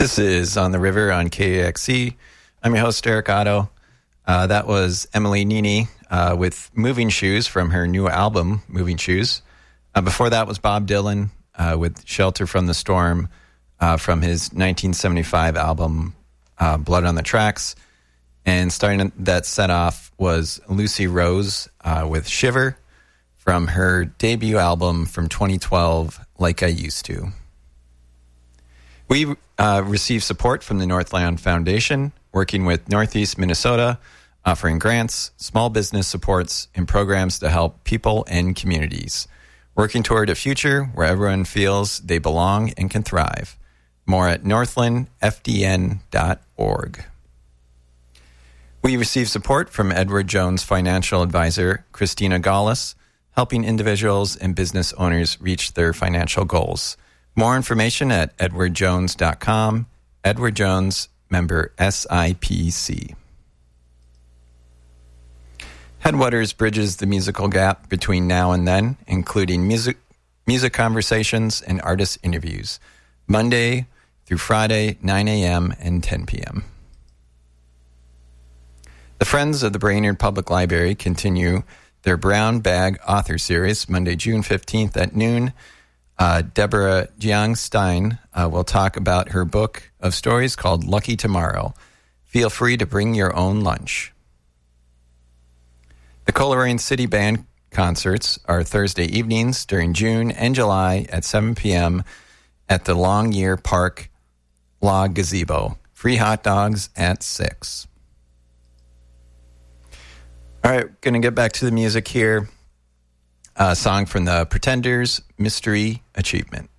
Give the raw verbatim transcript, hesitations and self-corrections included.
This is On the River on K A X C. I'm your host, Eric Otto. Uh, that was Emily Nini uh, with Moving Shoes from her new album, Moving Shoes. Uh, before that was Bob Dylan uh, with Shelter from the Storm uh, from his nineteen seventy-five album, uh, Blood on the Tracks. And starting that set off was Lucy Rose uh, with Shiver from her debut album from twenty twelve, Like I Used to. We uh, received support from the Northland Foundation, working with Northeast Minnesota, offering grants, small business supports, and programs to help people and communities, working toward a future where everyone feels they belong and can thrive. More at northland f d n dot org. We received support from Edward Jones financial advisor Christina Gaulis, helping individuals and business owners reach their financial goals. More information at edward jones dot com. Edward Jones, member S I P C. Headwaters bridges the musical gap between now and then, including music, music conversations and artist interviews, Monday through Friday, nine a.m. and ten p.m. The Friends of the Brainerd Public Library continue their Brown Bag Author Series, Monday, June fifteenth at noon. Uh, Deborah Jiang Stein uh, will talk about her book of stories called Lucky Tomorrow. Feel free to bring your own lunch. The Coleraine City Band concerts are Thursday evenings during June and July at seven p.m. at the Longyear Park Log Gazebo. Free hot dogs at six. All right, going to get back to the music here. A song from the Pretenders, Mystery Achievement.